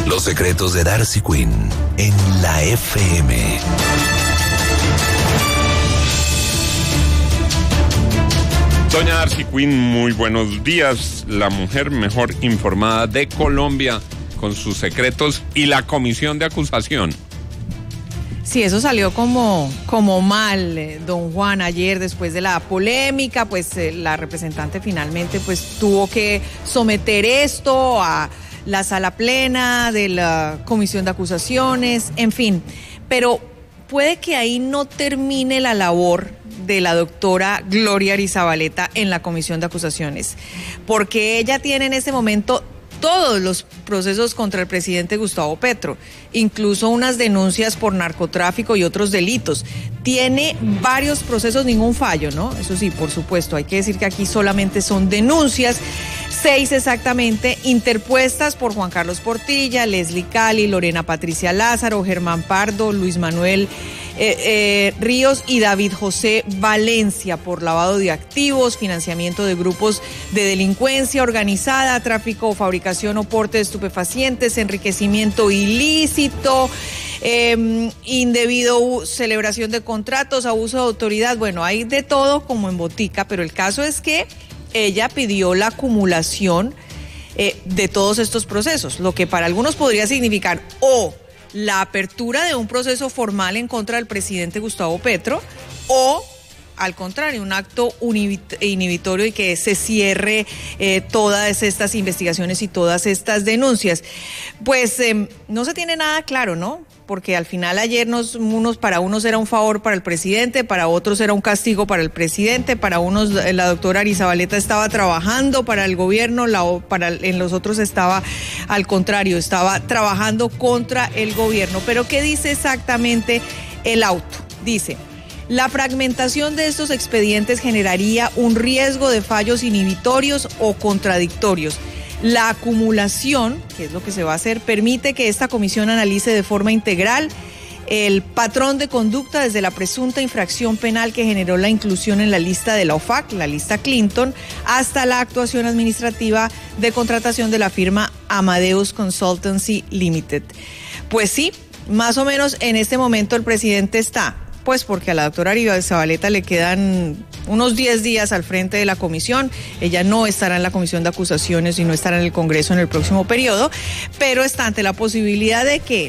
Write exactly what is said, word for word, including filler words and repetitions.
Los secretos de Darcy Quinn en la F M. Doña Darcy Quinn, muy buenos días. La mujer mejor informada de Colombia con sus secretos y la comisión de acusación. Sí, eso salió como, como mal, eh, don Juan, ayer después de la polémica, pues eh, la representante finalmente pues tuvo que someter esto a la sala plena de la comisión de acusaciones, en fin, pero puede que ahí no termine la labor de la doctora Gloria Arizabaleta en la comisión de acusaciones, porque ella tiene en este momento todos los procesos contra el presidente Gustavo Petro, incluso unas denuncias por narcotráfico y otros delitos. Tiene varios procesos, ningún fallo, ¿no? Eso sí, por supuesto, hay que decir que aquí solamente son denuncias, seis exactamente, interpuestas por Juan Carlos Portilla, Leslie Cali, Lorena Patricia Lázaro, Germán Pardo, Luis Manuel Eh, eh, Ríos y David José Valencia por lavado de activos, financiamiento de grupos de delincuencia organizada, tráfico, fabricación o porte de estupefacientes, enriquecimiento ilícito, eh, indebido celebración de contratos, abuso de autoridad. Bueno, hay de todo como en botica, pero el caso es que ella pidió la acumulación eh, de todos estos procesos, lo que para algunos podría significar o la apertura de un proceso formal en contra del presidente Gustavo Petro o, al contrario, un acto inhibitorio y que se cierre eh, todas estas investigaciones y todas estas denuncias. Pues eh, no se tiene nada claro, ¿no? Porque al final ayer nos, unos, para unos era un favor para el presidente, para otros era un castigo para el presidente, para unos la doctora Arizabaleta estaba trabajando para el gobierno, la, para, en los otros estaba al contrario, estaba trabajando contra el gobierno. Pero ¿qué dice exactamente el auto? Dice: la fragmentación de estos expedientes generaría un riesgo de fallos inhibitorios o contradictorios. La acumulación, que es lo que se va a hacer, permite que esta comisión analice de forma integral el patrón de conducta desde la presunta infracción penal que generó la inclusión en la lista de la O F A C, la lista Clinton, hasta la actuación administrativa de contratación de la firma Amadeus Consultancy Limited. Pues sí, más o menos en este momento el presidente está, pues porque a la doctora Arizabaleta le quedan unos diez días al frente de la comisión. Ella no estará en la comisión de acusaciones y no estará en el Congreso en el próximo periodo, pero está ante la posibilidad de que